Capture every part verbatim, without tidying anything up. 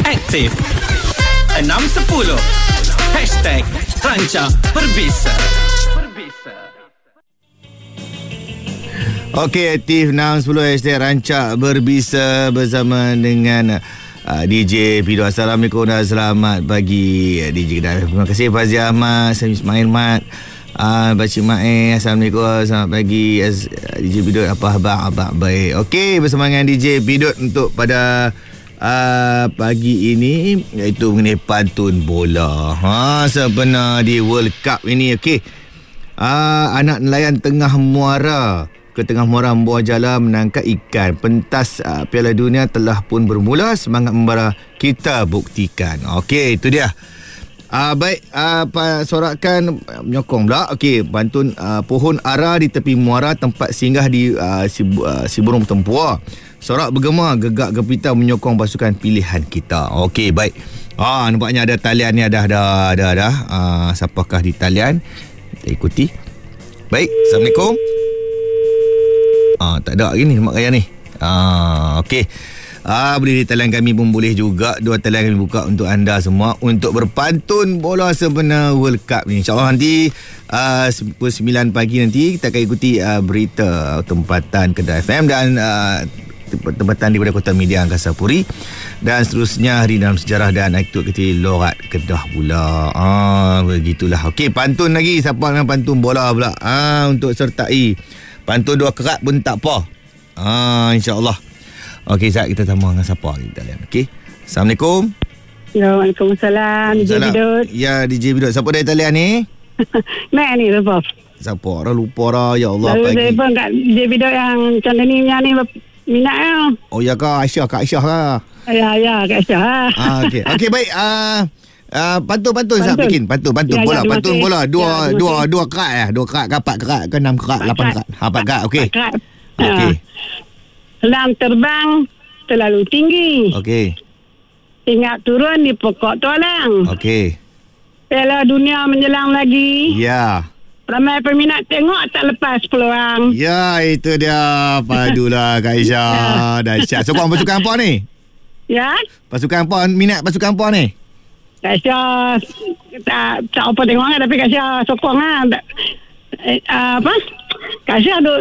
Aktif enam sepuluh Hashtag Ranca Berbisa. Okey, aktif enam sepuluh Hashtag Ranca Berbisa bersama dengan uh, D J Pido. Assalamualaikum dan selamat pagi D J Kedah. Terima kasih Fazli Ahmad, Sam Ismail Mat, uh, Bacik Mae. Assalamualaikum, selamat pagi D J Pido. Apa khabar? Abang baik. Okey, bersama dengan D J Pido untuk pada uh, pagi ini, iaitu mengenai pantun bola. Ha, sebenar di World Cup ini. Okey, uh, anak nelayan tengah muara ke tengah muara membuah jala menangkap ikan. Pentas uh, Piala Dunia telah pun bermula. Semangat membara, kita buktikan. Okey, itu dia. Uh, baik, uh, sorakan menyokong pula. Okey, pantun uh, pohon ara di tepi muara, tempat singgah di uh, si, uh, si burung tempua. Sorak bergema, gegak gempita menyokong pasukan pilihan kita. Okey, baik. Ah, nampaknya ada talian ni, ada ada ada ada. Uh, siapakah di talian? Kita ikuti. Baik, Assalamualaikum. Ah, tak ada lagi ni mak kaya ni. Ah, okey. Ah, boleh di talian kami pun boleh juga. Dua talian kami buka untuk anda semua untuk berpantun bola sebenar World Cup ni. InsyaAllah nanti uh, pukul sembilan pagi nanti kita akan ikuti uh, berita tempatan Kedah F M dan uh, tempatan daripada Kota Media Angkasa Puri, dan seterusnya hari dalam sejarah dan aktiviti Lorat Kedah pula. Ah, begitulah. Okey, pantun lagi. Siapa dengan pantun bola pula? Ah, untuk sertai pantun dua kerat pun tak apa. Ah, insya-Allah. Okey, Zat, kita sama dengan siapa kita lihat. Okey. Assalamualaikum. Ya, Waalaikumsalam. D J Bidut. Ya, D J Bidut. Siapa dari talian ni? Mak ni lupa. Siapa? Orang lupa dah. Ya Allah, lalu pagi. Lalu saya pun kat D J Bidut yang macam ni yang ni minat kan. Oh ya ke? Aisyah, Kak Aisyah lah. Ya, ya, Kak Aisyah. Ah, okey. Okey, baik. Ah, Uh, pantun-pantun saya bikin pantun pantun ya, bola ya, pantun masih. bola dua ya, dua dua kerat ya dua kerat ke empat kerat ke enam kerat lapan kerat ha empat kerat okey okey Selam terbang terlalu tinggi, okey ingat turun di pokok tualang. okey Piala Dunia menjelang lagi, ya ramai peminat tengok tak lepas peluang. ya itu dia padulah Kak Aisyah. Dahsyat. Sokong pasukan apa ni? Ya, Pasukan apa? Minat pasukan apa ni? Kak Aisyah tak, tak apa tengok kan, tapi Kak Aisyah sokong lah. Tak, eh, uh, apa? Kak Aisyah duk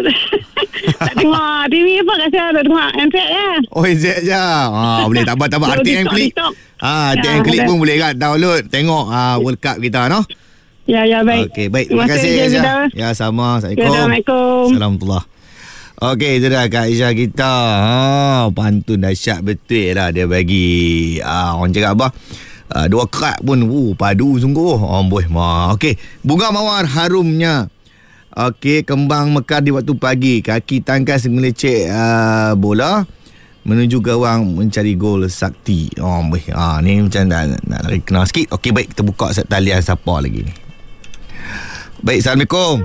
tak tengok T V apa, Kak Aisyah duk tengok M Z ya. Oh, M Z je. Ah, boleh tak apa tak apa. R T M klik. Ah, R T M klik pun boleh kan download tengok ah World Cup kita noh. Ya, ya, baik. Okey, baik. Terima kasih Aisyah. Ya, sama. Assalamualaikum. Assalamualaikum. Assalamualaikum. Okey, itu dah Kak Aisyah kita. Ha, pantun dahsyat betul lah dia bagi. Ah, orang cakap apa? Uh, dua kerat pun uh, padu sungguh. Oh, boy, mah. Okey, bunga mawar harumnya. Okey, kembang mekar di waktu pagi. Kaki tangkas melecek uh, bola menuju gawang mencari gol sakti. Oh, boy. Ah, ni macam nak, nak, nak kenal sikit. Okey, baik, kita buka talian siapa lagi ni. Baik, Assalamualaikum.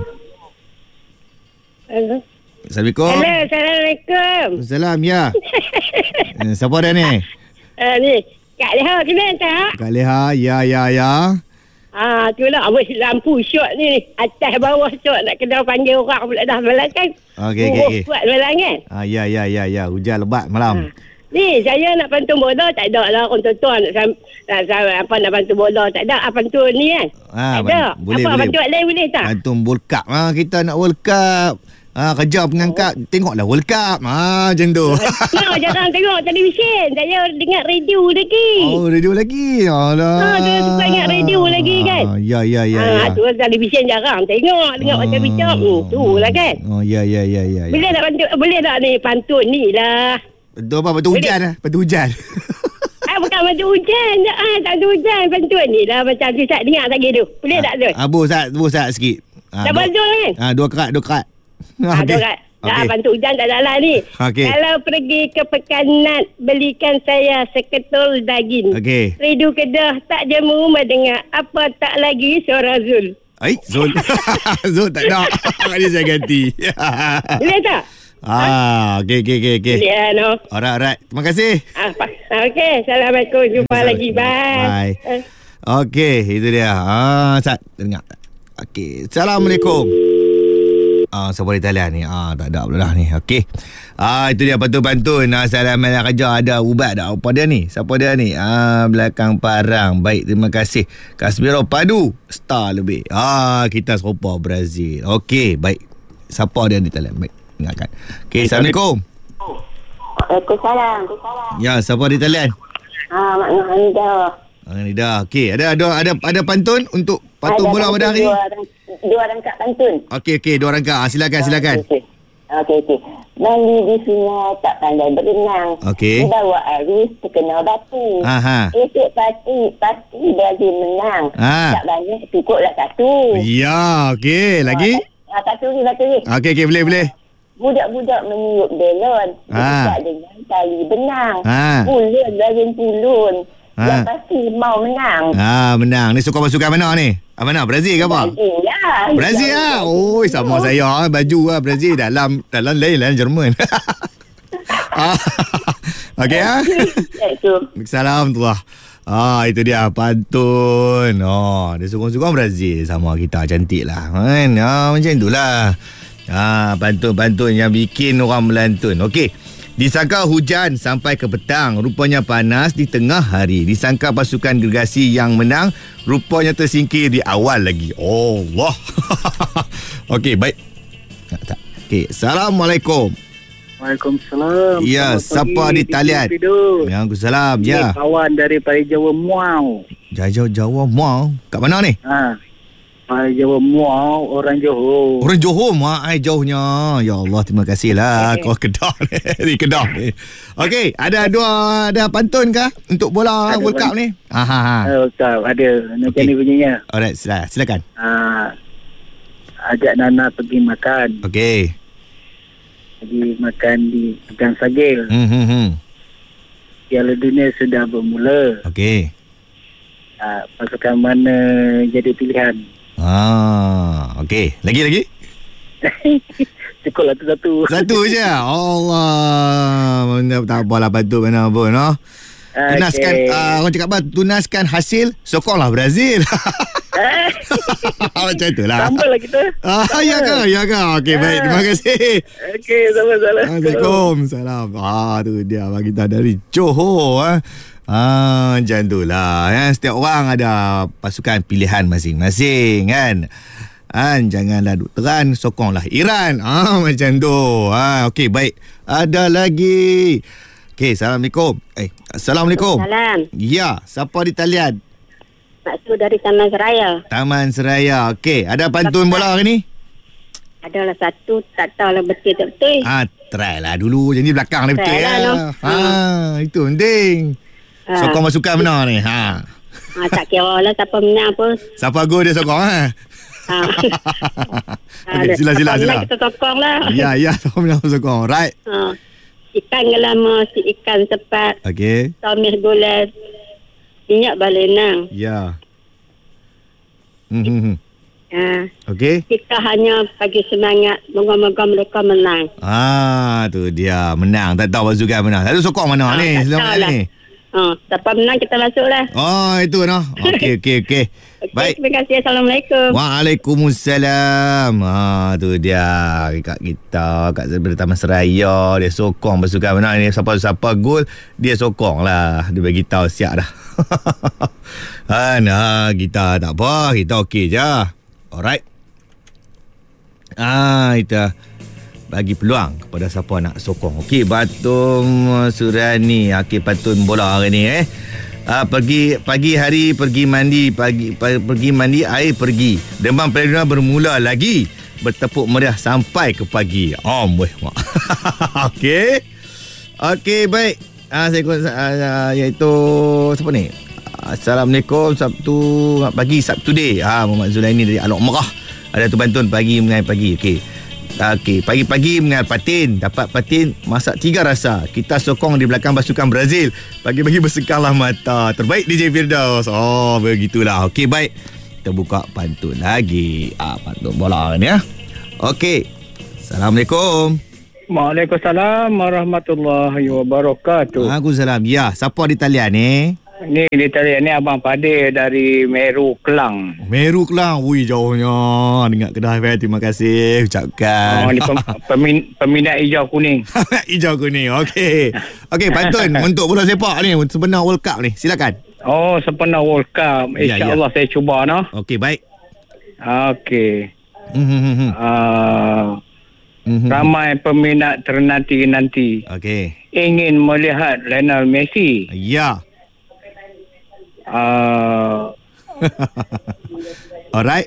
Hello. Assalamualaikum. Hello, Assalamualaikum. Salam, ya. eh, siapa dah ni? Uh, ni, Kak Leha kena tak? Kak Leha, ya, ya, ya. Ah, tu lah. Awak lampu shot ni. Atas bawah shot. Nak kena panggil orang pula dah malam kan. Okey, okey, okey. Kuat malam kan. Ah, ya, ya, ya, ya. Hujan lebat malam. Ah. Ni, saya nak pantun bola. Tak ada lah. Orang tuan-tuan nak, nak, nak, apa, nak pantun bola. Tak ada. Apa pantun ni kan? Ah, tak ada. boleh, apa boleh. pantun lain boleh tak? Pantun World Cup. Ah, kita nak World Cup. Ah, kerja pengangkat. Oh. Tengoklah World Cup. Ah, macam tu. No, jangan tengok televisyen. Saya dengar radio lagi. Oh, radio lagi. Alah. Ha, saya suka ingat radio lagi kan. Ah, ya, ya, ya. Ha, ya. tu televisyen jarang tengok. Dengar macam macam. Hmm, tu lah kan. Oh, ya, ya, ya, ya. Boleh tak pantun? Boleh tak ni pantun ni lah. Betul apa? Betul hujan lah. Betul hujan. Ah, bukan pantun hujan. Ah, tak ada hujan. Pantun ni lah macam tu. Saya dengar tak gitu. Boleh tak tu? Ah, bu, Sat. Bu, Sat sikit. Ah, tak pantun kan? Ah, dua kerat, dua kerat. Ah, okay. Kat. Okay. Ah, pantun hujan tak ada lah ni. Okay. Kalau pergi ke Pekanat, belikan saya seketul daging. Okey. Redu Kedah tak jemu mendengar apa tak lagi suara Zul. Ai, Zul. Zul tak nak. Dia saya ganti. Boleh tak? Ah, okey, okey, okey, okey. Boleh, no. Alright, alright. Terima kasih. Ah, okey. Assalamualaikum. Jumpa lagi. Bye. Bye. Okey, itu dia. Ah, Sat, dengar. Okey. Assalamualaikum. Ah, siapa di talian ni? Ah, tak ada pula dah ni. Okey. Ah, itu dia pantun-pantun. Ah, salam malam kerja ada ubat dah. Apa dia ni? Siapa dia ni? Ah, belakang parang. Baik, terima kasih. Kasmiro Padu. Star lebih. Ah, kita serupa Brazil. Okey, baik. Siapa dia di talian? Baik, ingatkan. Okey, Assalamualaikum. Waalaikumsalam. Ya, siapa di talian? Ah, Mak Nur Hamidah. Hamidah. Okey, ada ada ada ada pantun untuk pantun bola pada hari? Dua, dua rangkap pantun. Okey, okey, dua rangkap. Ah, silakan, silakan. Okey, okey. Okay. Mandi di sungai tak pandai berenang. Okey. Bawa arus terkena batu. Aha. Esok pasti, pasti Brazil menang. Ha. Tak banyak, cukuplah satu. Ya, okey. Lagi? Ah, satu ni, satu ni. Okey, okey, boleh, boleh. Budak-budak meniup belon. Ha. Dekat dengan tali benang. Ha. Pulun, Brazil pulun. Ha. Yang pasti mau menang. Ah, menang. Ni sokong pasukan mana ni? Ah, mana? Brazil ke apa? Brazil lah. Brazil lah. Oh, sama saya. Baju lah Brazil. Dalam dalam lain lah Jerman. ah. Okey ah. Salam tu lah. Ah, itu dia pantun. Oh, dia sokong-sokong Brazil sama kita, cantik lah. Kan? Ah, macam itulah. Ah, pantun-pantun yang bikin orang melantun. Okey. Disangka hujan sampai ke petang, rupanya panas di tengah hari. Disangka pasukan gergasi yang menang, rupanya tersingkir di awal lagi. Allah. Okey, baik. Tak. Okey, Assalamualaikum. Waalaikumsalam. Ya, siapa di talian? Waalaikumsalam. Ya. Kawan dari Pai Jawa Muau. Jawa Jawa Muau. Kat mana ni? Ha. Pai Jawa Muau, orang Johor. Orang Johor, mai jauhnya. Ya Allah, terima kasihlah. Kau Kedah ni. Di Kedah ni. Okey, ada dua ada pantun kah untuk bola ada World Cup ni? Ha ha ha. World Cup ada. Macam okay. Ni bunyinya. Alright, silakan. silakan. Ha. Ajak Nana pergi makan. Okey. Pergi makan di Gang Sagil. Hmm hmm hmm. Piala Dunia sudah bermula. Okey. Ha, pasukan mana jadi pilihan? Ah, okey. Lagi lagi? Cukuplah tu satu. Satu je. Allah. Tak apalah pantun mana pun, no. Tunaskan okay. uh, orang cakap apa? Tunaskan hasil, sokonglah Brazil. Macam itulah. Sambal lah kita. Ah, ya ke? Ya ke? Okey, baik. Terima kasih. Okey, sama-sama. Assalamualaikum. Salam. Ah, tu dia bagi kita dari Johor ah. Ah, macam itulah ya. Setiap orang ada pasukan pilihan masing-masing kan. Ah, janganlah duk teran, sokonglah Iran. Ah, macam tu. Ah, okey, baik. Ada lagi. Okey, Assalamualaikum. Eh, Assalamualaikum. Salam. Ya, siapa di talian? Maksud dari Taman Seraya. Taman Seraya. Okey, ada pantun bola hari ni? Adalah satu, tak tahulah betul tak betul. Ah, try lah dulu. Jadi belakang dia betul Try ya. lah, no. Ah, itu penting. Ha. Sokong pasukan mana ni? Ha. Ha, tak kira lah siapa menang pun. Siapa gol dia sokong ha? Ha. Okey, sila sila sila. Kita sokong lah. Ya, ya, siapa menang sokong. Right. Ha. Ikan gelama, si ikan sepat. Okey. Tomih gulas. Minyak balenang. Ya. Hmm, hmm, hmm. Ha. Okey. Kita hanya bagi semangat. Moga-moga mereka menang. Ah, tu dia menang. Tak tahu pasukan menang. Lalu sokong mana Ha, ni? tak Selamat tahulah. ni. Ha. Siapa menang kita masuk lah. Oh, itu noh. Okey, okey, okey. Okay, Baik. terima kasih. Assalamualaikum. Waalaikumsalam. Ha, tu dia kat kita kat Taman Seraya, dia sokong pasukan mana ni, siapa-siapa gol dia sokong lah. Dia bagi tahu siap dah. Ha, nah, kita tak apa, kita okey je. Alright. Ah, kita bagi peluang kepada siapa nak sokong. Okey, Batum Surani. Okey, pantun bola hari ni eh. Uh, pergi pagi hari pergi mandi pagi pagi, pergi mandi air pergi. Demam Piala Dunia bermula lagi. Bertepuk meriah sampai ke pagi. Oh, weh. Okey. Okey, baik. Ah uh, saya uh, iaitu siapa ni? Assalamualaikum. Sabtu pagi Sabtu day. Ah uh, Muhammad Zulaini dari Alok Merah. Ada tu pantun pagi mengenai pagi. Okey. Okey, pagi-pagi mengenal patin. Dapat patin, masak tiga rasa. Kita sokong di belakang pasukan Brazil. Pagi-pagi bersengkahlah mata. Terbaik D J Firdaus. Oh, begitulah. Okey, baik. Kita buka pantun lagi. Ah, pantun bola ni ya. Okey. Assalamualaikum. Waalaikumsalam warahmatullahi wabarakatuh. Waalaikumsalam. Ya, siapa di talian ni? Ni dia tanya ni Abang Fadil dari Meru Kelang. Meru Kelang. Ui, jauhnya. Dengar Kedah F M. Terima kasih. Ucapkan. Oh, ni pem, pemin, peminat hijau kuning. Hijau kuning. Okey. Okey, pantun untuk bola sepak ni. Sebenar World Cup ni. Silakan. Oh, sempena World Cup. Ya, InsyaAllah ya. saya cuba, no? Okey, baik. Okey. Mm-hmm. Uh, Mm-hmm. ramai peminat ternanti-nanti Okey. ingin melihat Lionel Messi. Ya. Uh, Alright.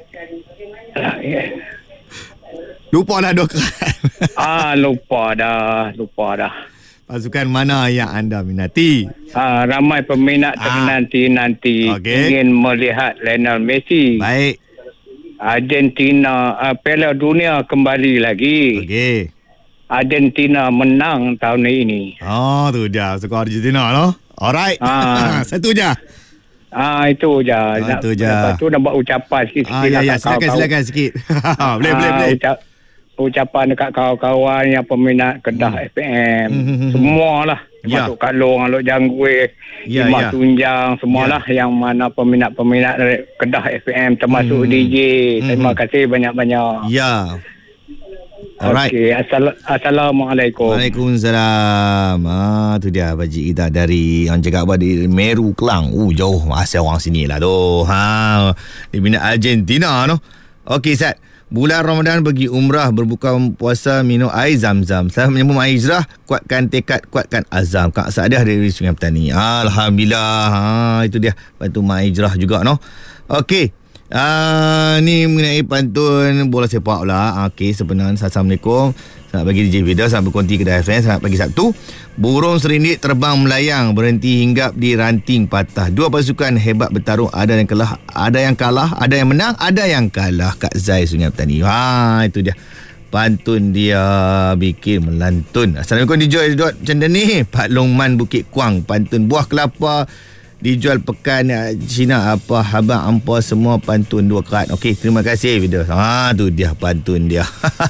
Lupa dah dua kerat. ah, lupa dah. Lupa dah. Pasukan mana yang anda minati? Ah, ramai peminat Ah. ternanti-nanti Okey. ingin melihat Lionel Messi. Baik. Argentina uh, Piala Dunia kembali lagi. Okey. Argentina menang tahun ini. Oh, tu dia. Suka Argentina, no? Alright. Ah. Satu je. Ah, itu je. Ah, Nak- itu je. Lepas tu nak buat ucapan sikit-sikit. Ah, ya, lah ya. kat Silakan, kawan-kawan. silakan sikit. boleh, boleh, Ah, boleh. Ucap, ucapan dekat kawan-kawan yang peminat Kedah Hmm. F M. Hmm. Semualah. Ya. Masuk Kak Long, Alok Janggue, Ya, Imak ya. Tunjang, semualah yang mana peminat-peminat dari Kedah F M termasuk Hmm. D J. Terima Hmm. kasih banyak-banyak. Ya. Alright. Okey, Assal- Assalamualaikum. Waalaikumsalam. Ah, tu dia Pakcik kita dari orang cakap apa di Meru Kelang. Uh, jauh asal orang sini lah tu. Ha, di minat Argentina no. Okey, Sat. Bulan Ramadan bagi umrah, berbuka puasa, minum air zam-zam. Selamat menyambung air hijrah, kuatkan tekad, kuatkan azam. Kak Saadah dari Sungai Petani. Alhamdulillah. Ha, itu dia bantu mak hijrah juga no. Okey. Ah, ni mengenai pantun bola sepak pula. Okey, sebenarnya Assalamualaikum. Selamat pagi D J Vida, selamat berkonti Kedah F M. Selamat pagi Sabtu. Burung serindit terbang melayang, berhenti hinggap di ranting patah. Dua pasukan hebat bertarung, ada yang kalah, ada yang kalah, ada yang menang, ada yang kalah. Kak Zai Sungai Petani. Ha, itu dia. Pantun dia bikin melantun. Assalamualaikum D J Dot macam ni. Pak Longman Bukit Kuang, pantun buah kelapa dijual pekan Cina apa habang ampa semua pantun dua kerat. Okey, terima kasih video. Ha, tu dia pantun dia.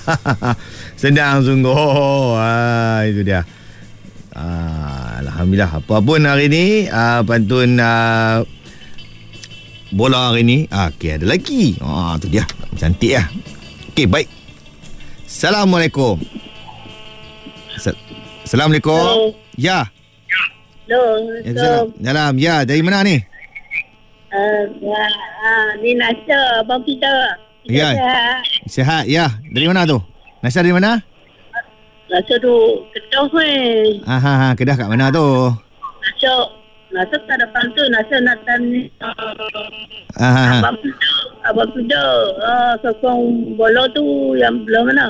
Senang sungguh. Ha, itu dia. Ha, alhamdulillah. Apa pun hari ni uh, pantun uh, bola hari ni. Ah, okey, ada lagi. Ha, tu dia. Cantik lah. Okey, baik. Assalamualaikum. Sa- Assalamualaikum. Hello. Ya. Hello. Ya, So, salam. Salam. Ya, dari mana ni? uh, uh, ni Nasha, Abang Peter. Ya. Nasha, Sihat, ya. Dari mana tu? Nasha dari mana? Nasha tu Kedah weh. Ah, ha, ha. Kedah kat mana tu? Nasha, Nasha tak ada pantun. Nasha nak tanya Ah, ha, ha. Abang Peter. Abang Peter. Uh, sokong bola tu yang belah mana?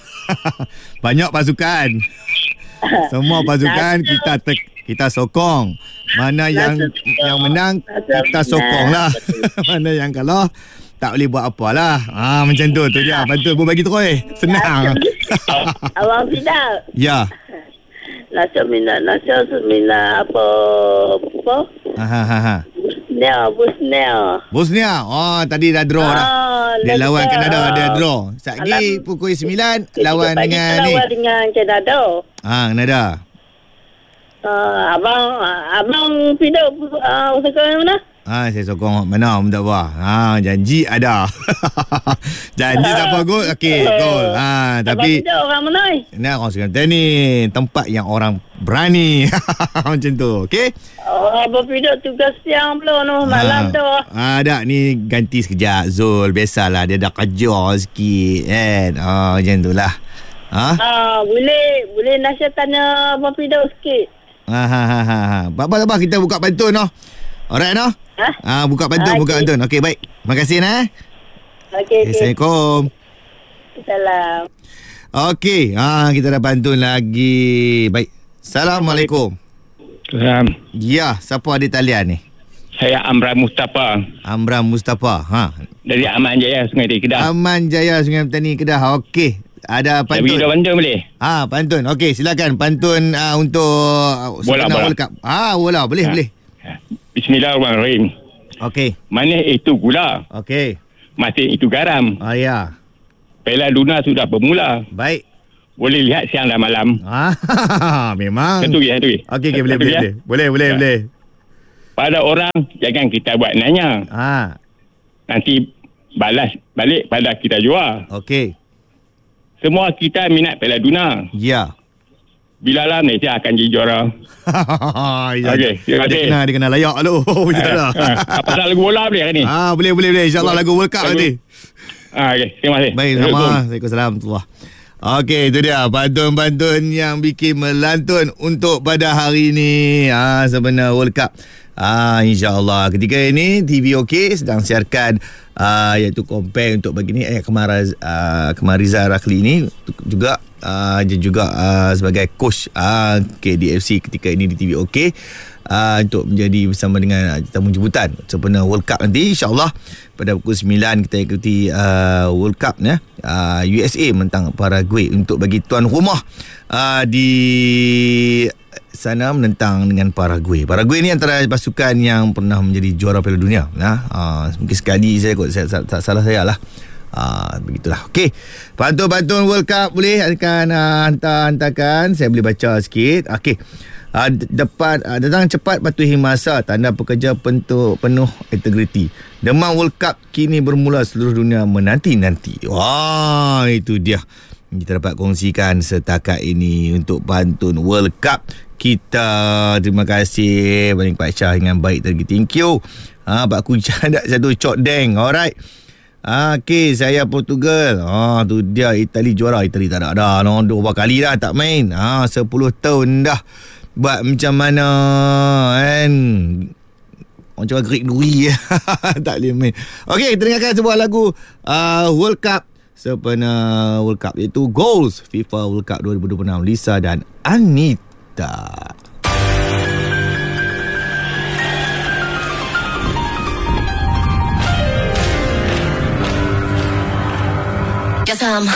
Banyak pasukan. Semua pasukan Nasha. kita te- kita sokong. Mana yang Nasha sokong. yang menang Nasha kita menang. sokong lah. Mana yang kalah tak boleh buat apalah. Ah, macam tu tu dia. Pantun pun bagi terus. eh. Senang. Abang Peter. Ya. Nasha minat. Nasha minat apa? Apa? Ha ha ha. ha. Bosnia. Bosnia. Bosnia. Oh, tadi dah draw dah. Ah, Dia lagi lawan dah. Kanada, dia draw. Satgi Alam- pukul sembilan Ketiga lawan pagi dengan tu ni. lawan dengan Kanada. Ha, Kanada. Uh, abang abang pindah uh, usaha yang mana? Ha, saya sokong mana minta apa. Ha, janji ada. Janji siapa gol, okey, gol. Ha, Abang tapi pindah orang mana? eh? ni orang sekarang ni tempat yang orang berani. Macam tu, okey? Oh, abang pindah tugas siang pula no, malam tu. Ha, ada ni ganti sekejap Zul. Biasalah dia dah kerja sikit kan. Ha, macam tu lah. Ha? Ah, boleh boleh Nasya tanya abang pindah sikit. Ha ha ha ha. ha. Apa-apa kita buka pantun noh. Alright noh. Ha? Ah, buka pantun, Ah, buka okey. pantun. Okey, baik. Terima kasih nah. Okey okey. Assalamualaikum. Salam. Okey, ah kita dah pantun lagi. Baik. Assalamualaikum. Salam. Ya, siapa di talian ni? Saya Amran Mustafa Amram Mustafa. Ha. dari Aman Jaya, Sungai Tinggi Kedah. Aman Jaya Sungai Petani Kedah. Okey. Ada Saya bagi pantun. dua pantun boleh? Ah, pantun. Okey, silakan pantun uh, untuk Bola, Sempena bola. World Cup. Ah, bola boleh, Ha. boleh. Bismillahirrahmanirrahim. Okey. Manis itu gula, Okey. masin itu garam. Ah ya. Piala Dunia sudah bermula. Baik. Boleh lihat siang dan malam. Ah, memang. Satu ya, satu ya. Okey, okey, boleh, Satu boleh, ya? boleh. Boleh, boleh, Ya. boleh. pada orang, jangan kita buat nanya. Ha. Nanti balas balik pada kita jual. Okey. Semua kita minat Piala Dunia. Ya. Bilalah Malaysia akan jadi juara. Ya. Okey, terima Dia kasih. kena, dia kena layak tu. Oh, ya lah. Apa dah lagu bola boleh hari ni? Ah, boleh, boleh, boleh. InsyaAllah lagu World Cup nanti. Ah, okey, terima kasih. Baik, sama. Waalaikumsalam. Okey, itu dia pantun-pantun yang bikin melantun untuk pada hari ini. Ah, sebenar World Cup. Ah, InsyaAllah. Ketika ini T V OK sedang siarkan ah, iaitu compare untuk bagi ni eh, Kemariz, ah, Kemariza Rakli ini juga ah, dia juga ah, sebagai coach ah, K D F C ketika ini di T V OK ah, untuk menjadi bersama dengan tamu jemputan sebenar World Cup nanti insyaAllah pada pukul sembilan kita ikuti uh, World Cup ya, uh, U S A menentang Paraguay untuk bagi tuan rumah uh, di sana menentang dengan Paraguay. Paraguay ni antara pasukan yang pernah menjadi juara Piala Dunia. Nah, uh, mungkin sekali saya kot saya, tak salah saya lah. Uh, begitulah. Okey. Pantun-pantun World Cup boleh akan uh, hantar-hantarkan. Saya boleh baca sikit. Okey. Uh, depan uh, datang cepat patuhi masa, tanda pekerja penuh, penuh integriti. Demam World Cup kini bermula, seluruh dunia menanti-nanti. Wah, itu dia kita dapat kongsikan setakat ini untuk pantun World Cup kita. Terima kasih Bani Pak Syah dengan baik tadi. Thank you. Ha, Pak Kuncang ada satu cok deng. Alright. Ha, okay, saya Portugal. Ha, tu dia Itali juara. Itali tak ada dah. No, dua kali dah tak main. Ha, sepuluh tahun dah. Buat macam mana kan? Macam Greek Duri. Tak boleh main. Okay, kita dengarkan sebuah lagu uh, World Cup. Sebenar World Cup iaitu Goals FIFA World Cup dua ribu dua puluh enam, Lisa dan Anita. Guess I'm